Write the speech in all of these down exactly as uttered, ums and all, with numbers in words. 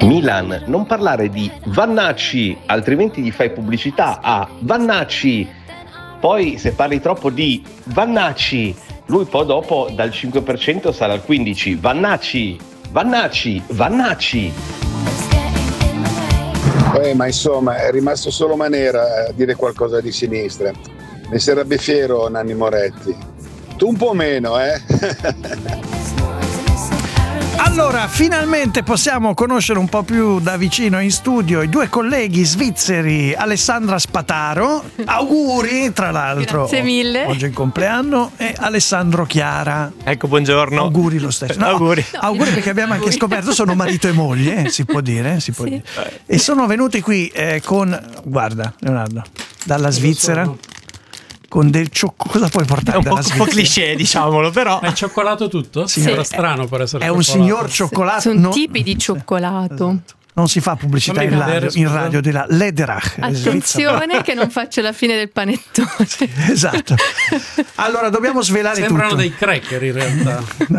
Milan, non parlare di Vannacci, altrimenti gli fai pubblicità a Vannacci. Poi se parli troppo di Vannacci, lui poi dopo dal cinque per cento sarà al quindici per cento. Vannacci, Vannacci, Vannacci. Eh, ma insomma è rimasto solo Manera a dire qualcosa di sinistra. Ne sarebbe fiero Nanni Moretti. Tu un po' meno, eh? Allora, finalmente possiamo conoscere un po' più da vicino in studio i due colleghi svizzeri, Alessandra Spataro, auguri tra l'altro. Grazie mille. Oggi è il compleanno, e Alessandro Chiara. Ecco, buongiorno. Auguri lo stesso. No, auguri. No, auguri perché abbiamo anche scoperto sono marito e moglie, eh, si può dire, si può Sì. dire. E sono venuti qui eh, con, guarda Leonardo, dalla Svizzera. Con del cioccolato. Cosa puoi portare? È un po', dalla un po' Svizzera? cliché, diciamolo, però. È cioccolato tutto? Sì. Sembra strano per essere È un cioccolato. signor cioccolato. Sono no- tipi di cioccolato. Non si fa pubblicità Fammi in vedere, radio, scusa. in radio della Lederach. Attenzione che non faccio la fine del panettone. Esatto. Allora dobbiamo svelare Sembrano tutto. dei cracker in realtà. No,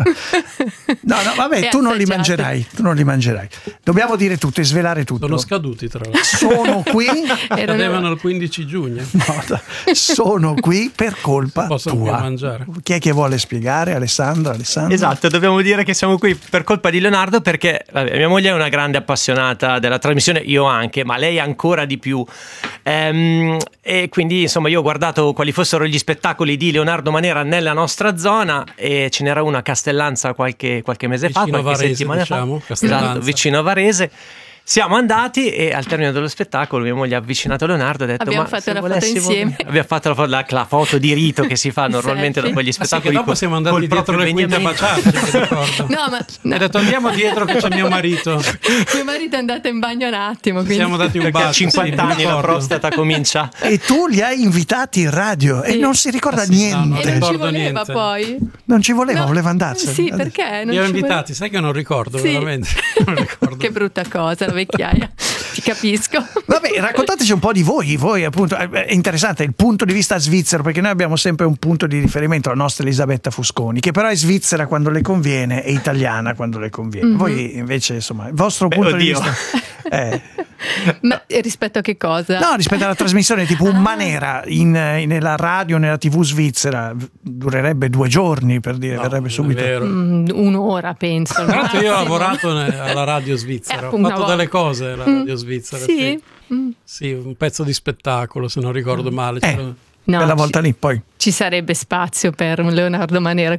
no, vabbè, E tu non li assaggiate. mangerai, tu non li mangerai. Dobbiamo dire tutto e svelare tutto. Sono scaduti tra l'altro. Sono qui. Erano- Cadevano il quindici giugno. No, no, sono qui per colpa Si possono tua. più mangiare. Chi è che vuole spiegare? Alessandra, Alessandra? Esatto, dobbiamo dire che siamo qui per colpa di Leonardo perché vabbè, mia moglie è una grande appassionata della trasmissione, io anche, ma lei ancora di più. Ehm, e quindi insomma io ho guardato quali fossero gli spettacoli di Leonardo Manera nella nostra zona e ce n'era una a Castellanza qualche, qualche mese fa, Vicino qualche Varese, settimana diciamo, fa. Castellanza. Esatto, vicino a Varese. Siamo andati e al termine dello spettacolo mia moglie ha avvicinato Leonardo e ha detto Abbiamo ma fatto se una foto volessimo- insieme. abbiamo fatto la, fo- la, la foto di rito che si fa normalmente Selfie. dopo gli Ah, sì, che spettacoli dopo col- siamo andati col dietro proprio le quinte a Beniamino. baciarci, mi ricordo. No, ma no. Ho detto andiamo dietro che c'è mio marito. Mio marito è andato in bagno un attimo. Ci Quindi... siamo dati un Perché a bacio. cinquanta sì, mi anni la ricordo. prostata comincia. E tu li hai invitati in radio e Sì. non si ricorda Ah, sì, no, niente. non E non ci ricordo voleva niente. poi. Non ci voleva, No. voleva andarsene. Sì, perché? Non Li ho ci invitati, sai che non ricordo Sì. veramente. Non ricordo. voleva- Che brutta cosa, la vecchiaia. Ti capisco. Vabbè, raccontateci un po' di voi, voi appunto, è interessante il punto di vista svizzero, perché noi abbiamo sempre un punto di riferimento, la nostra Elisabetta Fusconi, che però è svizzera quando le conviene e italiana quando le conviene. Mm-hmm. Voi invece, insomma, il vostro Beh, punto di oddio. vista è... Ma rispetto a che cosa? No, rispetto alla trasmissione, tipo un Manera in, in- nella radio, nella tivù svizzera, durerebbe due giorni, per dire, No, verrebbe non è subito. vero. Mm, un'ora penso. al Tra l'altro io ho massimo. lavorato ne- alla radio svizzera, Eh, ho appunto, fatto una delle volta. cose alla radio svizzera. Sì? Sì. Mm. Sì, un pezzo di spettacolo, se non ricordo male. Eh. C'era- No, Quella ci- volta lì, poi. Ci sarebbe spazio per un Leonardo Manera